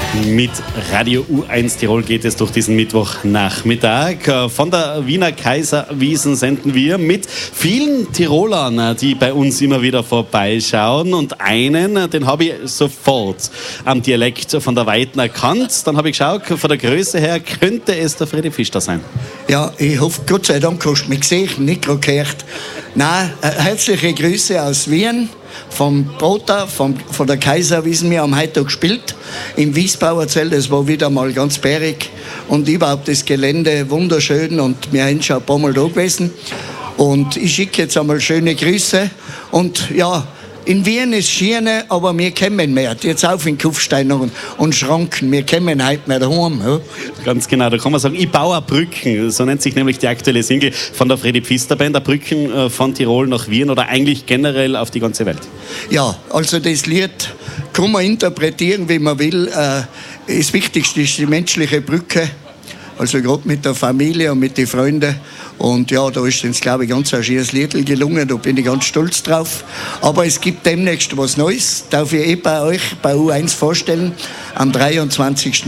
Mit Radio U1 Tirol geht es durch diesen Mittwochnachmittag. Von der Wiener Kaiserwiesen senden wir mit vielen Tirolern, die bei uns immer wieder vorbeischauen. Und einen, den habe ich sofort am Dialekt von der Weiten erkannt. Dann habe ich geschaut, von der Größe her könnte es der Fredi Pfister sein. Ja, ich hoffe, Gott sei Dank hast du mich gesehen, nicht gerade gehört. Nein, herzliche Grüße aus Wien. Vom Brota, von der Kaiserwiesen. Wir haben heute gespielt im Wiesbauerzelt. Es war wieder mal ganz bärig und überhaupt das Gelände wunderschön und wir sind schon ein paar Mal da gewesen. Und ich schicke jetzt einmal schöne Grüße. Und ja, in Wien ist Schiene, aber wir kommen mehr. Jetzt auf in Kufstein und Schranken. Wir kommen heute mehr daheim. Ja. Ganz genau, da kann man sagen, ich baue Brücken. So nennt sich nämlich die aktuelle Single von der Fredi Pfister Band. Brücken von Tirol nach Wien oder eigentlich generell auf die ganze Welt. Ja, also das Lied kann man interpretieren, wie man will. Das Wichtigste ist die menschliche Brücke. Also gerade mit der Familie und mit den Freunden. Und ja, da ist uns, glaube ich, ganz ein schönes Lied gelungen. Da bin ich ganz stolz drauf. Aber es gibt demnächst was Neues. Darf ich bei euch, bei U1 vorstellen. Am 23.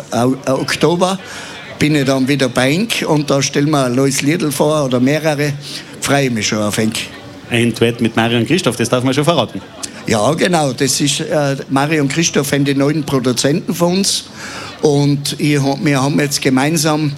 Oktober bin ich dann wieder bei Enk. Und da stellen wir ein neues Lied vor oder mehrere. Freue mich schon auf Enk. Ein Duett mit Mario und Christoph, das darf man schon verraten. Ja, genau. Das ist Mario und Christoph, die neuen Produzenten von uns. Und wir haben jetzt gemeinsam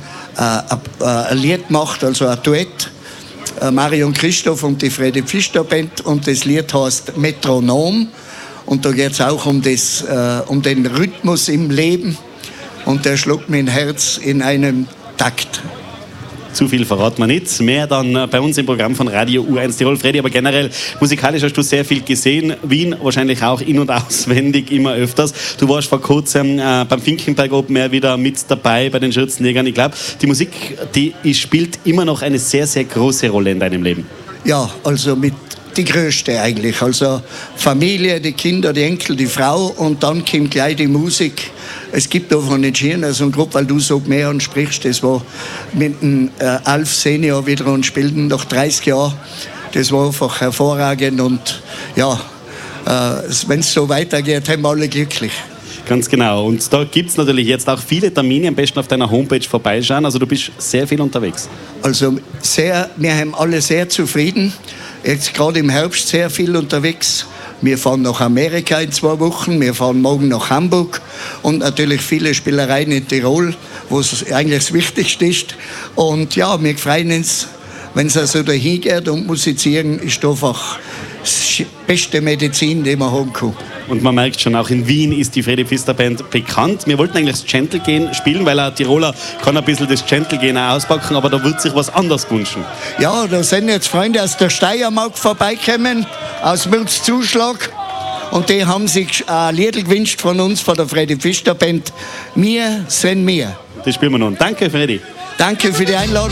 ein Lied gemacht, also ein Duett. Mario und Christoph und die Fredi Pfister Band. Und das Lied heißt Metronom. Und da geht es auch um den Rhythmus im Leben. Und der schlägt mein Herz in einem Takt. Zu viel verraten wir nicht. Mehr dann bei uns im Programm von Radio U1 Tirol. Fredi, aber generell musikalisch hast du sehr viel gesehen. Wien wahrscheinlich auch in- und auswendig, immer öfters. Du warst vor kurzem beim Finkenberg Open Air wieder mit dabei bei den Schürzenjägern. Ich glaube, die Musik, die spielt immer noch eine sehr, sehr große Rolle in deinem Leben. Ja, also mit die größte eigentlich. Also Familie, die Kinder, die Enkel, die Frau und dann kommt gleich die Musik. Es gibt davon nicht schön, also gerade weil du so mehr ansprichst, das war mit dem Alf Senior wieder und spielten nach 30 Jahren. Das war einfach hervorragend und ja, wenn es so weitergeht, haben wir alle glücklich. Ganz genau. Und da gibt es natürlich jetzt auch viele Termine, am besten auf deiner Homepage vorbeischauen. Also du bist sehr viel unterwegs. Also wir haben alle sehr zufrieden. Jetzt gerade im Herbst sehr viel unterwegs. Wir fahren nach Amerika in 2 Wochen, wir fahren morgen nach Hamburg und natürlich viele Spielereien in Tirol, wo es eigentlich das Wichtigste ist. Und ja, wir freuen uns, wenn es also dahin geht und musizieren, ist einfach die beste Medizin, die man haben kann. Und man merkt schon, auch in Wien ist die Fredi Pfister Band bekannt. Wir wollten eigentlich das Gentle-Gehen spielen, weil ein Tiroler kann ein bisschen das Gentle-Gehen auspacken, aber da wird sich was anderes wünschen. Ja, da sind jetzt Freunde aus der Steiermark vorbeikommen, aus Münzzuschlag. Und die haben sich ein Lied gewünscht von uns, von der Fredi Pfister Band. Wir sind wir. Das spielen wir nun. Danke, Fredi. Danke für die Einladung.